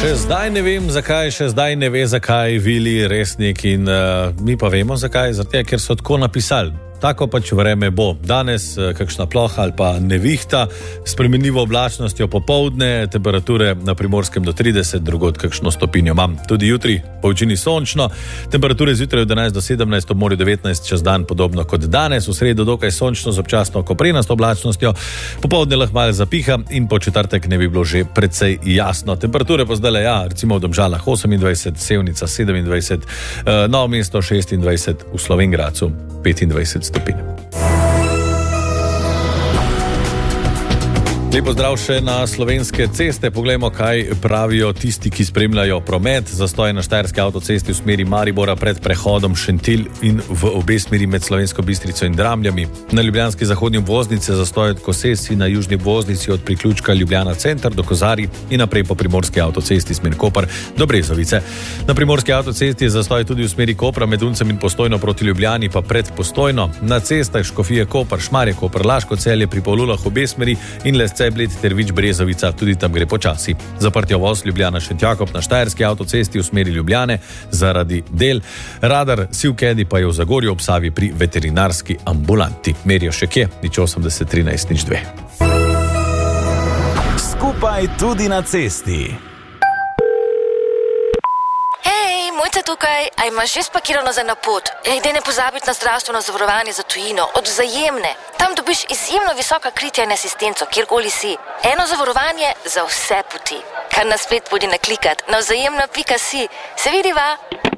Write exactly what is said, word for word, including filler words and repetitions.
Še zdaj ne vem, zakaj, še zdaj ne ve, zakaj Vili Resnik in uh, mi pa vemo, zakaj, zato ker so tako napisali. Tako pač vreme bo. Danes kakšna ploha ali pa nevihta, spremenljivo oblačnostjo popoldne, temperature na Primorskem do trideset, drugod kakšno stopinjo imam. Tudi jutri po večini sončno, temperature zjutraj od enajst do sedemnajst, ob morju devetnajst, čez dan podobno kot danes, v sredo dokaj sončno z občasno koprenasto oblačnostjo, popoldne lahko malo zapiha in po četrtek ne bi bilo že precej jasno. Temperature pa zdaj, ja, recimo v Domžalah osemindvajset, Sevnica sedemindvajset, Novo mesto šestindvajset, v Slovenj Gradcu petindvajset stopinj. Lepo zdrav še na slovenske ceste. Poglejmo, kaj pravijo tisti, ki spremljajo promet. Zastoj na Štajerski avtocesti v smeri Maribora pred prehodom Šentilj in v obe smeri med Slovensko Bistrico in Dramljami. Na ljubljanski zahodni obvoznici zastoj od Kosesi, na južni obvoznici od priključka Ljubljana center do Kozarij in naprej po primorski avtocesti smer Koper do Brezovice. Na primorski avtocesti je zastoj tudi v smeri Kopra med Uncem in Postojno proti Ljubljani pa pred Postojno. Na cestah Škofije Koper, Šmarje Koper, Laško Celje pri Polulah obe smeri in Lesce Bled ter Vič Brezovica, tudi tam gre počasi. Zaprtjo voz Ljubljana Šentjakob na Štajerski avtocesti v smeri Ljubljane zaradi del. Radar Sivkedi pa je v Zagorju ob Savi pri veterinarski ambulanti. Merijo še kje, nič osemdeset trinajst nič dve. Skupaj tudi na cesti. Mojca tukaj, a imaš že spakirano za na pot? Ej, daj ne pozabiti na zdravstveno zavarovanje za tujino, od Vzajemne. Tam dobiš izjemno visoka kritja in asistenco, kjerkoli si. Eno zavarovanje za vse poti. Kar nas spet bodi naklikat na vzajemna pika si. Se vidiva?